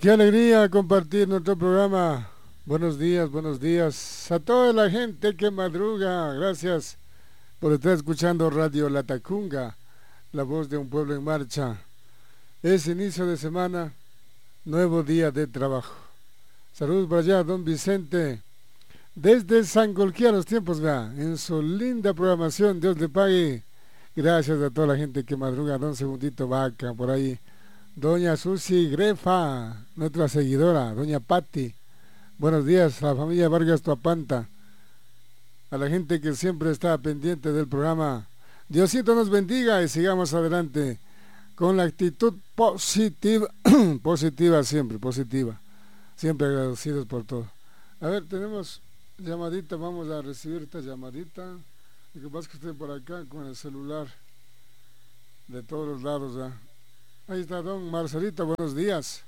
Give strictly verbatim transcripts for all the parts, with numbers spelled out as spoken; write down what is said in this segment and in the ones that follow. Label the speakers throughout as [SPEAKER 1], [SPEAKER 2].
[SPEAKER 1] Qué alegría compartir nuestro programa. Buenos días, buenos días a toda la gente que madruga. Gracias por estar escuchando Radio Latacunga, la voz de un pueblo en marcha. Es inicio de semana, nuevo día de trabajo. Saludos para allá, don Vicente. Desde San Colquía, los tiempos, vea, en su linda programación, Dios le pague. Gracias a toda la gente que madruga, don Segundito Vaca, por ahí. Doña Susi Grefa, nuestra seguidora, doña Patti. Buenos días a la familia Vargas Tuapanta, a la gente que siempre está pendiente del programa. Diosito nos bendiga y sigamos adelante con la actitud positiva, positiva siempre, positiva. Siempre agradecidos por todo. A ver, tenemos llamadita, vamos a recibir esta llamadita. Lo que pasa es que estoy por acá con el celular de todos los lados. ¿eh? Ahí está don Marcelito, buenos días.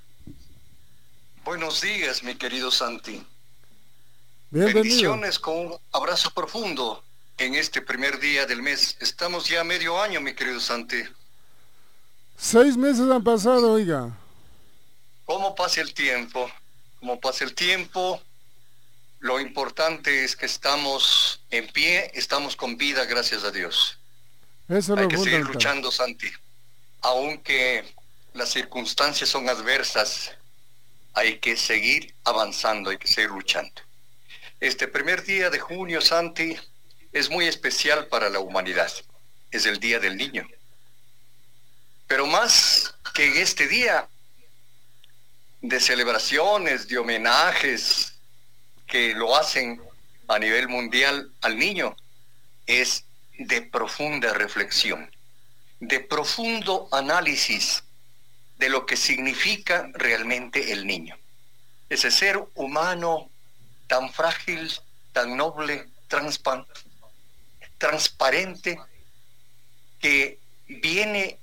[SPEAKER 2] Buenos días, mi querido Santi.
[SPEAKER 1] Bienvenido.
[SPEAKER 2] Bendiciones con un abrazo profundo en este primer día del mes. Estamos ya a medio año, mi querido Santi.
[SPEAKER 1] Seis meses han pasado, oiga.
[SPEAKER 2] ¿Cómo pasa el tiempo? ¿Cómo pasa el tiempo? Lo importante es que estamos en pie, estamos con vida, gracias a Dios.
[SPEAKER 1] Eso
[SPEAKER 2] Hay
[SPEAKER 1] lo
[SPEAKER 2] que seguir
[SPEAKER 1] fundamental.
[SPEAKER 2] luchando, Santi. Aunque las circunstancias son adversas, hay que seguir avanzando, hay que seguir luchando. Este primer día de junio, Santi, es muy especial para la humanidad. Es el Día del Niño. Pero más que en este día de celebraciones, de homenajes que lo hacen a nivel mundial al niño, es de profunda reflexión, de profundo análisis de lo que significa realmente el niño. Ese ser humano tan frágil, tan noble, transpa- transparente, que viene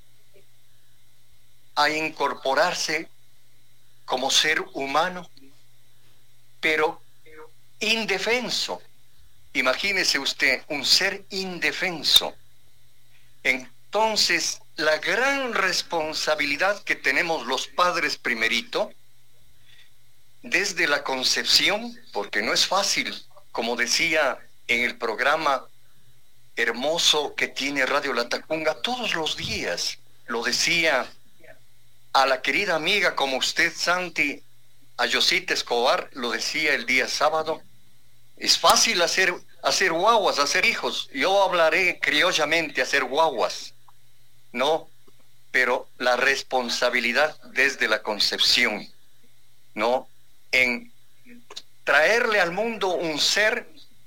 [SPEAKER 2] a incorporarse como ser humano, pero indefenso. Imagínese usted un ser indefenso. Entonces, la gran responsabilidad que tenemos los padres primerito, desde la concepción, porque no es fácil, como decía en el programa hermoso que tiene Radio Latacunga todos los días, lo decía a la querida amiga como usted, Santi, a Yosita Escobar, lo decía el día sábado, es fácil hacer, hacer guaguas, hacer hijos. Yo hablaré criollamente, hacer guaguas. No, pero la responsabilidad desde la concepción, ¿no? En traerle al mundo un ser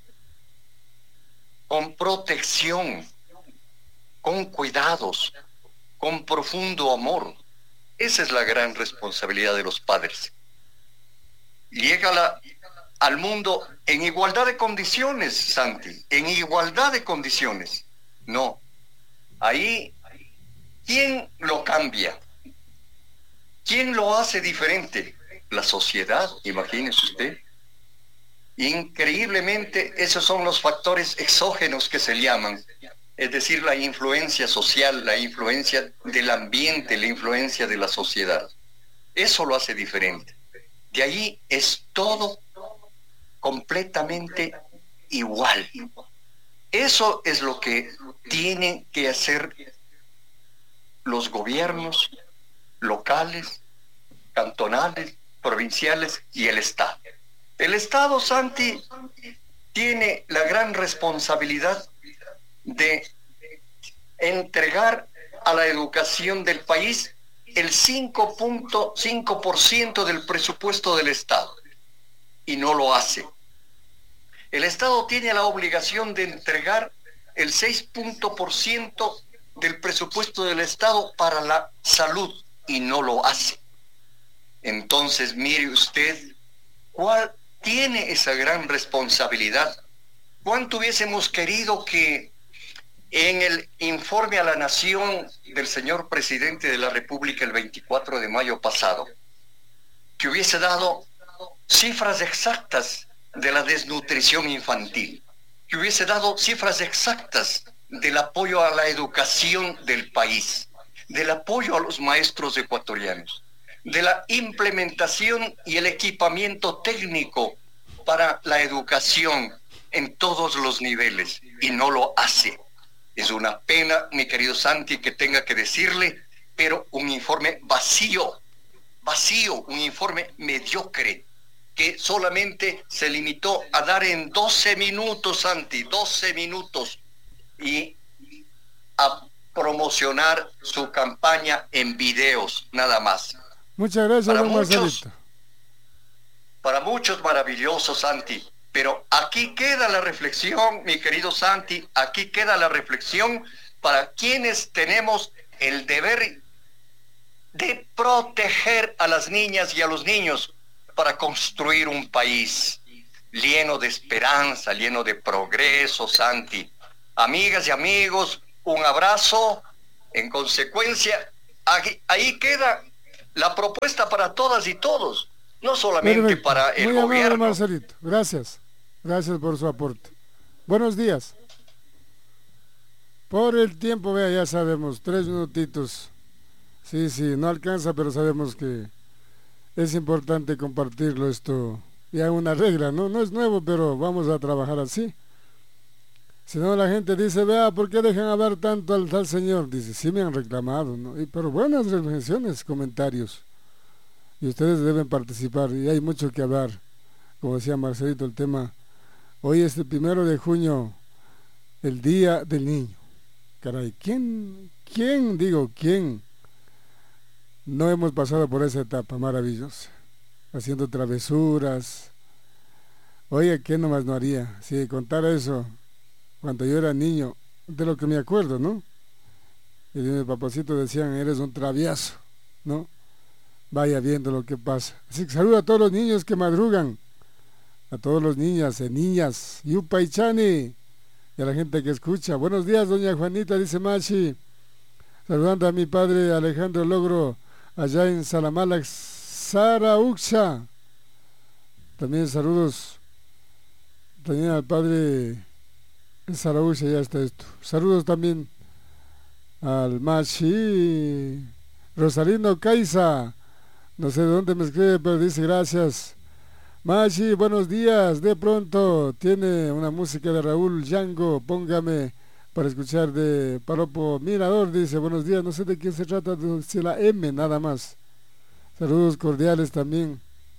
[SPEAKER 2] con protección, con cuidados, con profundo amor. Esa es la gran responsabilidad de los padres. Llega la, al mundo en igualdad de condiciones, Santi, en igualdad de condiciones. No, ahí, ¿quién lo cambia? ¿Quién lo hace diferente? La sociedad, imagínese usted. Increíblemente, esos son los factores exógenos que se llaman, es decir, la influencia social, la influencia del ambiente, la influencia de la sociedad. Eso lo hace diferente. De ahí es todo completamente igual. Eso es lo que tienen que hacer los gobiernos locales, cantonales, provinciales y el Estado. El Estado, Santi, tiene la gran responsabilidad de entregar a la educación del país el cinco punto cinco por ciento del presupuesto del Estado, y no lo hace. El Estado tiene la obligación de entregar el seis por ciento del presupuesto del Estado para la salud, y no lo hace. Entonces, mire usted, ¿cuál tiene esa gran responsabilidad? ¿Cuánto hubiésemos querido que en el informe a la Nación del señor presidente de la República el veinticuatro de mayo pasado, que hubiese dado cifras exactas de la desnutrición infantil, que hubiese dado cifras exactas del apoyo a la educación del país, del apoyo a los maestros ecuatorianos? de la implementación y el equipamiento técnico para la educación en todos los niveles, y no lo hace. Es una pena, mi querido Santi, que tenga que decirle, pero un informe vacío, vacío, un informe mediocre, que solamente se limitó a dar en doce minutos, Santi, doce minutos, y a promocionar su campaña en videos, nada más.
[SPEAKER 1] Muchas gracias,
[SPEAKER 2] para
[SPEAKER 1] don
[SPEAKER 2] muchos,
[SPEAKER 1] Marcelito.
[SPEAKER 2] Para muchos maravilloso, Santi, pero aquí queda la reflexión, mi querido Santi, aquí queda la reflexión para quienes tenemos el deber de proteger a las niñas y a los niños para construir un país lleno de esperanza, lleno de progreso, Santi. Amigas y amigos, un abrazo. En consecuencia, ahí, ahí queda la propuesta para todas y todos, no solamente Perfecto. Para el
[SPEAKER 1] Muy
[SPEAKER 2] gobierno.
[SPEAKER 1] Amable, Marcelito. Gracias, gracias por su aporte. Buenos días. Por el tiempo, vea, ya sabemos, tres minutitos. Sí, sí, no alcanza, pero sabemos que es importante compartirlo esto. Ya una regla, ¿no? No es nuevo, pero vamos a trabajar así. Si no, la gente dice, vea, ¿por qué dejan hablar tanto al tal señor? Dice, sí me han reclamado, ¿no? Y, pero buenas reflexiones, comentarios. Y ustedes deben participar, y hay mucho que hablar. Como decía Marcelito, el tema, hoy es el primero de junio, el Día del Niño. Caray, ¿quién, quién, digo, quién? No hemos pasado por esa etapa maravillosa, haciendo travesuras. Oye, ¿qué nomás no haría? Si contara eso cuando yo era niño, de lo que me acuerdo, ¿no? Y de mi papacito decían, eres un travieso, ¿no? Vaya viendo lo que pasa. Así que saludo a todos los niños que madrugan, a todos los niñas y niñas, Yupaichani, y a la gente que escucha. Buenos días, doña Juanita, dice Machi, saludando a mi padre Alejandro Logro, allá en Salamala, Sarauxa. También saludos, también al padre en Sarauxa, ya está esto. Saludos también al Machi, Rosalino Caiza, no sé de dónde me escribe, pero dice gracias. Machi, buenos días, de pronto tiene una música de Raúl Yango, póngame para escuchar de Paropo Mirador, dice, buenos días, no sé de quién se trata, de la M nada más. Saludos cordiales también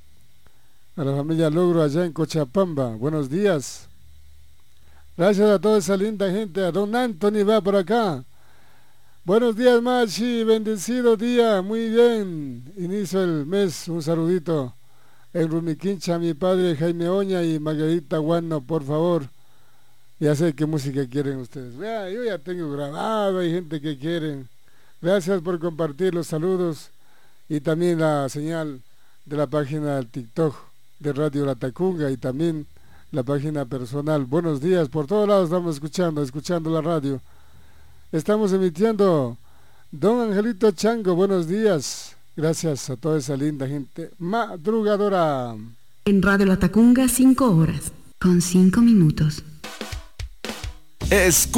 [SPEAKER 1] a la familia Logro allá en Cochapamba, buenos días. Gracias a toda esa linda gente, a don Anthony va por acá. Buenos días, Machi, bendecido día, muy bien, inicio el mes, un saludito en Rumiquincha, mi padre Jaime Oña y Margarita Guano, por favor. Ya sé qué música quieren ustedes. Vea, yo ya tengo grabado, hay gente que quieren. Gracias por compartir los saludos y también la señal de la página del TikTok de Radio Latacunga y también la página personal. Buenos días, por todos lados estamos escuchando, escuchando la radio. Estamos emitiendo Don Angelito Chango, buenos días. Gracias a toda esa linda gente madrugadora.
[SPEAKER 3] En Radio Latacunga, cinco horas, con cinco minutos.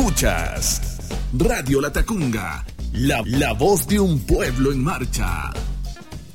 [SPEAKER 4] Escuchas Radio Latacunga, la, la voz de un pueblo en marcha.